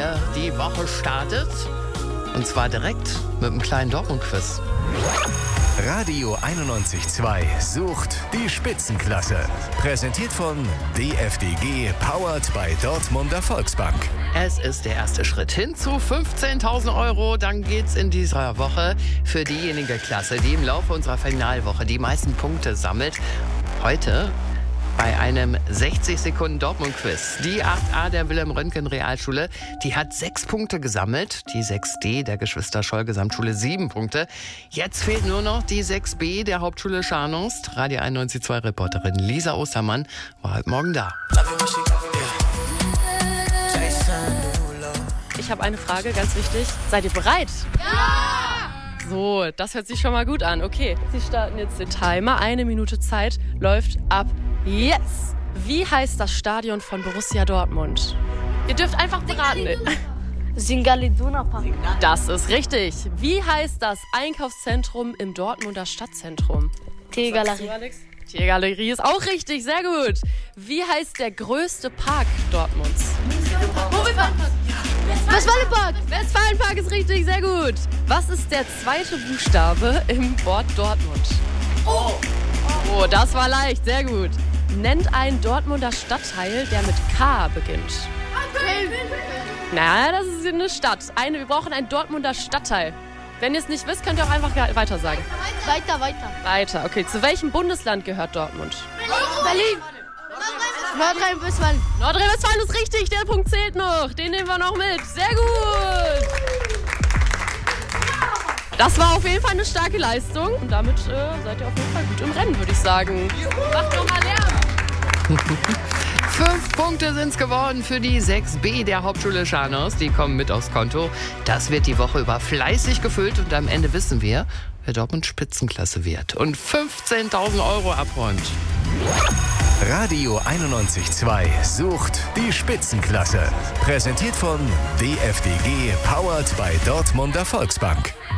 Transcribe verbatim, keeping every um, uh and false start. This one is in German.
hier die Woche startet. Und zwar direkt mit einem kleinen Dortmund-Quiz. Radio einundneunzig Komma zwei sucht die Spitzenklasse. Präsentiert von D F D G, powered by Dortmunder Volksbank. Es ist der erste Schritt hin zu fünfzehntausend Euro. Dann geht's in dieser Woche für diejenige Klasse, die im Laufe unserer Finalwoche die meisten Punkte sammelt. Heute bei einem sechzig Sekunden Dortmund-Quiz. Die acht a der Wilhelm-Röntgen-Realschule, die hat sechs Punkte gesammelt. Die sechs d der Geschwister Scholl-Gesamtschule sieben Punkte. Jetzt fehlt nur noch die sechs b der Hauptschule Scharnhorst. Radio einundneunzig Komma zwei Reporterin Lisa Ostermann war heute Morgen da. Ich habe eine Frage, ganz wichtig. Seid ihr bereit? Ja! So, das hört sich schon mal gut an. Okay, Sie starten jetzt den Timer. Eine Minute Zeit läuft ab jetzt. Wie heißt das Stadion von Borussia Dortmund? Ihr dürft einfach beraten. Signal Iduna Park. Das ist richtig. Wie heißt das Einkaufszentrum im Dortmunder Stadtzentrum? Tiergalerie. Tiergalerie ist auch richtig, sehr gut. Wie heißt der größte Park Dortmunds? Westfalenpark. Westfalenpark ist richtig, sehr gut. Was ist der zweite Buchstabe im Wort Dortmund? Oh. Oh, das war leicht, sehr gut. Nennt einen Dortmunder Stadtteil, der mit K beginnt. Na, das ist eine Stadt. Eine, wir brauchen einen Dortmunder Stadtteil. Wenn ihr es nicht wisst, könnt ihr auch einfach weiter sagen. Weiter, weiter. Weiter, okay. Zu welchem Bundesland gehört Dortmund? Berlin. Nordrhein-Westfalen. Nordrhein-Westfalen ist richtig, der Punkt zählt noch. Den nehmen wir noch mit. Sehr gut. Das war auf jeden Fall eine starke Leistung. Und damit äh, seid ihr auf jeden Fall gut im Rennen, würde ich sagen. Macht doch mal Lärm. Fünf Punkte sind's geworden für die sechs b der Hauptschule Scharnhorst. Die kommen mit aufs Konto. Das wird die Woche über fleißig gefüllt. Und am Ende wissen wir, wer Dortmund Spitzenklasse wird und fünfzehntausend Euro abräumt. Radio einundneunzig Komma zwei sucht die Spitzenklasse. Präsentiert von D F D G, powered by Dortmunder Volksbank.